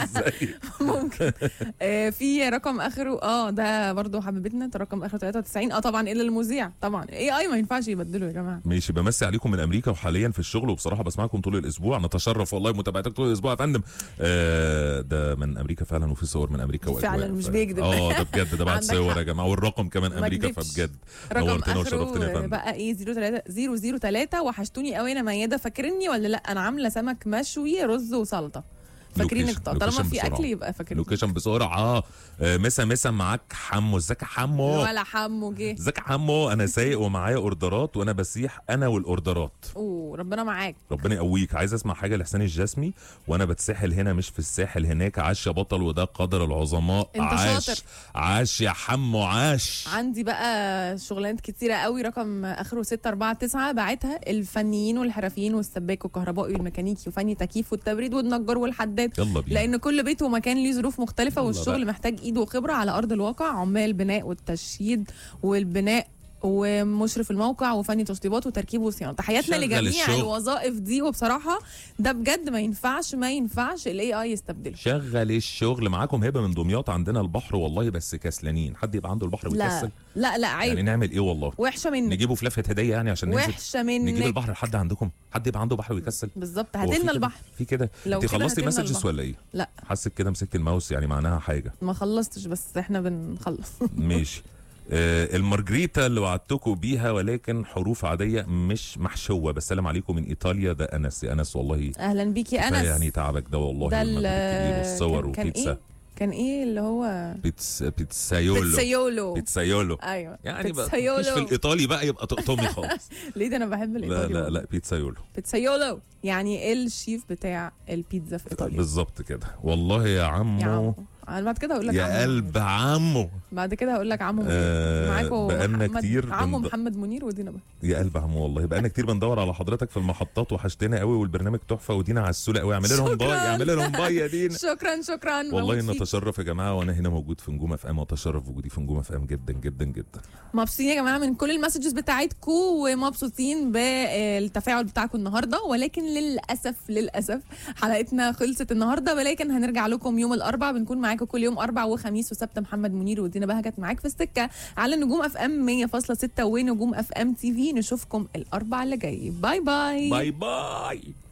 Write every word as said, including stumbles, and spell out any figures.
ازيك؟ ممكن. آه في رقم اخره اه ده برضو حبيبتنا، رقم اخره تلاتة وتسعين. اه طبعا الا المذيع طبعا، اي اي ما ينفعش يبدلوا يا جماعه. ماشي، بمسي عليكم من امريكا وحاليا في الشغل، وبصراحه بسمعكم طول الاسبوع، نتشرف والله متابعتك طول الاسبوع يا فندم. آه ده من امريكا فعلا، وفي صور من امريكا فعلا مش بيكذب. اه ده بجد، ده بعد عندك صور حق. يا جماعه، والرقم كمان ما امريكا، كدبش. فبجد رقم نورتنا وشرفتنا يا اخره فندم. بقى ايه صفر تلاتة صفر صفر تلاتة. وحشتوني قوي انا ميادة، فاكرني ولا لا؟ انا عامله سمك مشوي رز وسلطه. فاكرينك طالما في اكل يبقى فاكرين. لوكيشن بسرعه. اه مسا مسا معاك حمو، ازيك يا حمو؟ ولا حمو جه. ازيك يا حمو؟ انا سايق ومعايا اوردرات وانا بسيح انا والاوردرات. اوه ربنا معاك. ربنا يقويك. عايز اسمع حاجه لحسين الجسمي، وانا بتسحل هنا مش في الساحل هناك، عاش يا بطل وده قدر العظماء. انت عاش شاطر. عاش يا حمو عاش. عندي بقى شغلانات كتيره قوي. رقم اخره ستة أربعة تسعة باعتها الفنيين والحرفيين والسباك والكهربائي والميكانيكي وفني تكييف والتبريد والنجار والحداد. يلا بينا. لان كل بيت ومكان ليه ظروف مختلفه، والشغل بقى. محتاج ايد وخبره على ارض الواقع. عمال بناء والتشييد والبناء ومشرف الموقع وفني تشطيبات وتركيب وصيانه. تحياتنا لجميع الشغل. الوظائف دي. وبصراحه ده بجد ما ينفعش ما ينفعش الاي اي يستبدله. شغل الشغل. معاكم هبه من دمياط، عندنا البحر والله بس كسلانين. حد يبقى عنده البحر لا ويكسل؟ لا لا عيب. يعني نعمل ايه والله؟ وحشه منك. نجيبه في لفه هديه يعني عشان ننزل؟ وحشه منك. نجيب البحر لحد عندكم؟ حد يبقى عنده بحر ويكسل؟ بالظبط. هو هات في لنا كده؟ البحر. في كده؟ لو انت كده خلصتي هات لنا مسجز البحر. ولا ايه؟ لا حاسك كده مسكت الماوس، يعني معناها حاجه. ما خلصتش بس احنا بنخلص. ماشي. آه المارجريتا اللي وعدتكم بيها ولكن حروف عاديه مش محشوه. بسلم عليكم من ايطاليا. ده انس. يا انس والله اهلا بيك يا انس. يعني تعبك ده والله، ده والمجهود الكبير والصور كان, كان وبيتزا. ايه كان ايه اللي هو بيتس بيتسايولو بيتسايولو. بيتسايولو ايوه يعني بقى بيتسايولو. مش في الايطالي بقى يبقى تقطمي خالص. ليه ده انا بحب لا الايطالي. لا لا بيتسايولو. بيتسايولو يعني الشيف بتاع البيتزا في ايطاليا. بالظبط كده والله يا عمو. يا عمو. انا بعد كده هقول لك يا قلب عمو. بعد كده هقول لك عمو. آه معاكم بقالنا محمد كتير عمو بند... محمد منير ودينا بقى. يا قلب عمو والله بقالنا كتير بندور على حضرتك في المحطات، وحشتنا قوي، والبرنامج تحفه، ودينا عسوله قوي. اعمل لهم باي، اعمل لهم باي يا دينا. شكرا شكرا والله نتشرف يا جماعه، وانا هنا موجود في نجوم اف ام، واتشرف وجودي في نجوم اف ام جدا جدا جدا. مبسوطين يا جماعه من كل المسجز بتاعتكم، ومبسوطين بالتفاعل بتاعكم النهارده. ولكن للاسف للاسف حلقتنا خلصت النهارده، ولكن هنرجع لكم يوم الاربعاء. بنكون معاكم كل يوم اربع وخميس وسبت. محمد منير ودينا بهجت معاك في السكه على نجوم اف ام مية فاصلة ستة ونجوم اف ام تي في. نشوفكم الاربعاء اللي جاي. باي باي باي باي.